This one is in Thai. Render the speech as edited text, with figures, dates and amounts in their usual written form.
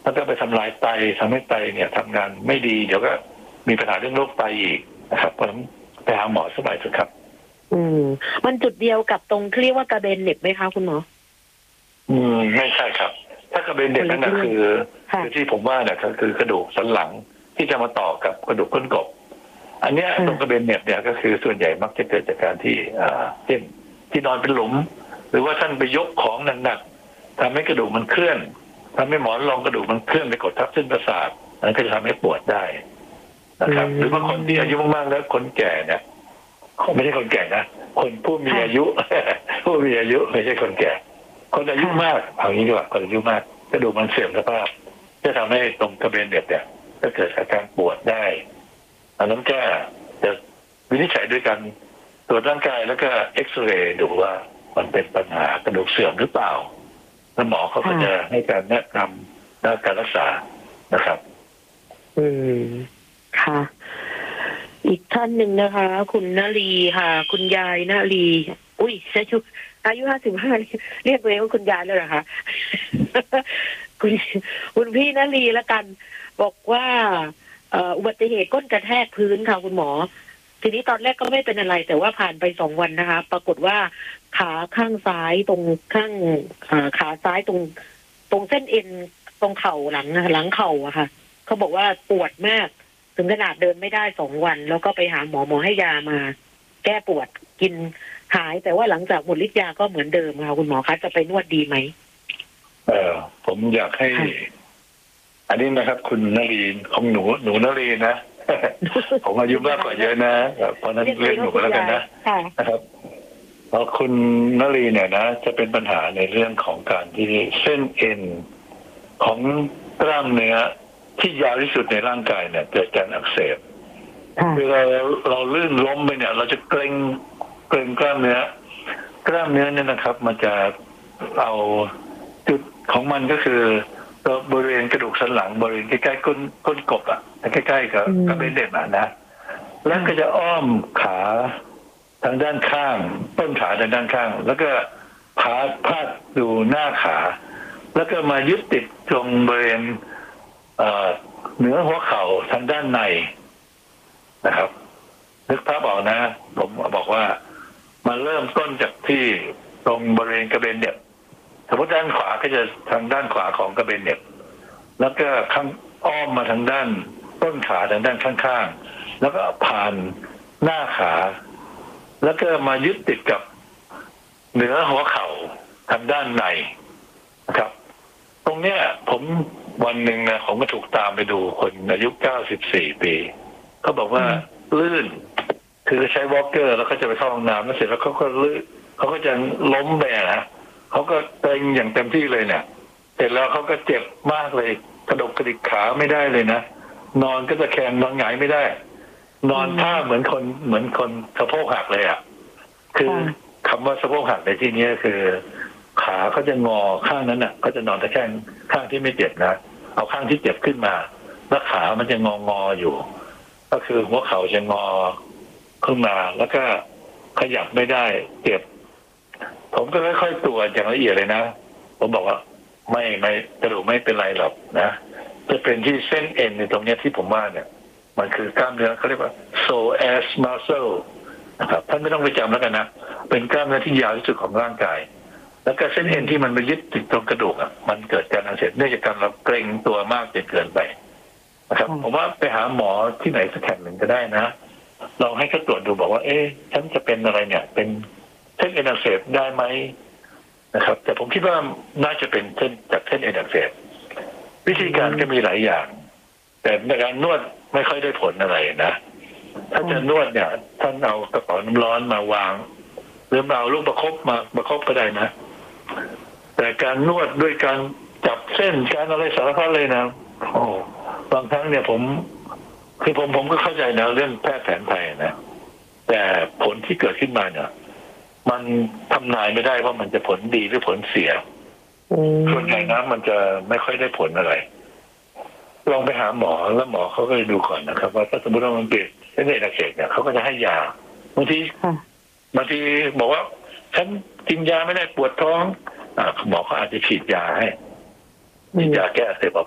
แล้วก็ไปทำลายไตทำให้ไตเนี่ยทำงานไม่ดีเดี๋ยวก็มีปัญหาเรื่องโรคไตอีกนะครับเพราะฉะนั้นไปหาหมอสักหน่อยเถอะครับมันจุดเดียวกับตรงเรียกว่ากระเบนเหน็บไหมคะคุณหมอไม่ใช่ครับถ้ากระเบนเหน็บนั่นนะคือที่ผมว่าเนี่ยก็คือกระดูกสันหลังที่จะมาต่อกับกระดูกก้นกบอันเนี้ยตรงกระเบนเหน็บเนี่ยก็คือส่วนใหญ่มักจะเกิดจากการที่เช่นที่นอนเป็นหลุมหรือว่าท่านไปยกของหนักๆทำให้กระดูกมันเคลื่อนทำให้หมอนรองกระดูกมันเคลื่อนไปกดทับเส้นประสาทนั้นก็จะทำให้ปวดได้นะครับหรือบางคนที่อายุมากๆแล้วคนแก่เนี่ยไม่ใช่คนแก่นะคนผู้มีอายุผู้มีอายุไม่ใช่คนแก่คนอายุมากเอางี้ดีกว่าคนอายุมากกระดูกมันเสื่อมสภาพจะทำให้ตรงกระเบนเหน็บเนี่ยก็เกิดอาการปวดได้อันนั้นก็จะวินิจฉัยด้วยการตรวจร่างกายแล้วก็เอ็กซเรย์ดูว่ามันเป็นปัญหากระดูกเสื่อมหรือเปล่าแล้วหมอเขาก็จะให้การแนะนำด้านการรักษานะครับค่ะอีกท่านหนึ่งนะคะ คุณนลีค่ะคุณยายนลีอุ้ยอายุ55เรียกตัวเองว่าคุณยายเลยเหรอคะ คุณพี่นลีละกันบอกว่าอุบัติเหตุก้นกระแทกพื้นค่ะคุณหมอทีนี้ตอนแรกก็ไม่เป็นอะไรแต่ว่าผ่านไป2 วันนะคะปรากฏว่าขาข้างซ้ายตรงข้างขาซ้ายตรงเส้นเอ็นตรงเข่าหลังเข่าอะค่ะเขาบอกว่าปวดมากถึงขนาดเดินไม่ได้2 วันแล้วก็ไปหาหมอให้ยามาแก้ปวดกินหายแต่ว่าหลังจากหมดฤทธิ์ยาก็เหมือนเดิมค่ะคุณหมอคะจะไปนวดดีไหมผมอยากให้อันนี้นะครับคุณนลีนของหนูนลีนนะผมอายุมากกว่าเยอะนะเพราะนั้นเรียกหนูแล้วกันนะครับเพราะคุณนลีเนี่ยนะจะเป็นปัญหาในเรื่องของการที่เส้นเอ็นของกล้ามเนื้อที่ยาวที่สุดในร่างกายเนี่ยเกิดการอักเสบเวลาเราลื่นล้มไปเนี่ยเราจะเกร็งกล้ามเนื้เนี่ยนะครับมันจะเอาจุดของมันก็คือบริเวณกระดูกสันหลังบริเวณใกล้ๆก้นกบใกล้ๆกับกระเบนเหน็บนะแล้วก็จะอ้อมขาทางด้านข้างต้นขาทางด้านข้างแล้วก็พาดดูหน้าขาแล้วก็มายึดติดตรงบริเวณเหนือหัวเข่าทางด้านในนะครับนึกภาพออกนะผมบอกว่ามาเริ่มต้นจากที่ตรงบริเวณกระเบนเหน็บสมมติด้านขวาก็จะทางด้านขวาของกระเบนเหน็บแล้วก็ข้างอ้อมมาทางด้านต้นขาทางด้านข้างๆแล้วก็ผ่านหน้าขาแล้วก็มายึดติดกับเหนือหัวเข่าทางด้านในนะครับตรงเนี้ยผมวันหนึ่งนะผมก็ถูกตามไปดูคนอายุ94 ปีเขาบอกว่าลื่นคือใช้วอล์กเกอร์แล้วก็จะไปเข้าห้องน้ำแล้วเสร็จแล้วเขาก็ลื่นเขาก็จะล้มไปนะเขาก็เกร็งอย่างเต็มที่เลยเนี่ยเสร็จแล้วเขาก็เจ็บมากเลยกระดิกขาไม่ได้เลยนะนอนก็จะแขนนอนหงายไม่ได้นอนท่าเหมือนคนสะโพกหักเลยอ่ะคือคำว่าสะโพกหักในที่นี้คือขาเขาจะงอข้างนั้นอ่ะเขาจะนอนตะแคงข้างที่ไม่เจ็บนะเอาข้างที่เจ็บขึ้นมาแล้วขามันจะงออยู่ก็คือหัวเข่าจะงอขึ้นมาแล้วก็ขยับไม่ได้เจ็บผมก็ค่อยๆตรวจอย่างละเอียดเลยนะผมบอกว่าไม่กระดูกไม่เป็นไรหรอกนะจะเป็นที่เส้นเอ็นในตรงนี้ที่ผมว่าเนี่ยมันคือกล้ามเนื้อเขาเรียกว่า psoas muscle นะครับท่านไม่ต้องไปจำแล้วกันนะเป็นกล้ามเนื้อที่ยาวที่สุดของร่างกายแล้วก็เส้นเอ็นที่มันไปยึดติดตรงกระดูกมันเกิดการอักเสบเนื่องจากการเราเกร็งตัวมากจนเกินไปนะครับผมว่าไปหาหมอที่ไหนสักแห่งหนึ่งก็ได้นะลองให้เขาตรวจดูบอกว่าฉันจะเป็นอะไรเนี่ยเป็นเส้นเอ็นอักเสบได้ไหมนะครับแต่ผมคิดว่าน่าจะเป็นเส้นเอ็นอักเสบวิธีการก็มีหลายอย่างแต่ในการนวดไม่ค่อยได้ผลอะไรนะถ้าจะนวดเนี่ยท่านเอากระเป๋าน้ำร้อนมาวางหรือเอาลูกประคบมาประคบก็ได้นะแต่การนวดด้วยการจับเส้นการอะไรสารพัดเลยนะบางครั้งเนี่ยผมก็เข้าใจนะเรื่องแพทย์แผนไทยนะแต่ผลที่เกิดขึ้นมาเนี่ยมันทำนายไม่ได้ว่ามันจะผลดีหรือผลเสียส่วนใหญ่นะมันจะไม่ค่อยได้ผลอะไรลองไปหาหมอแล้วหมอเขาก็จะดูก่อนนะครับว่าถ้าสมมติว่ามันเป็นเส้นเอ็นอักเสบเนี่ยเขาก็จะให้ยาบางทีบอกว่าฉันกินยาไม่ได้ปวดท้องหมอเขาอาจจะฉีดยาให้ฉีดยาแก้อักเสบ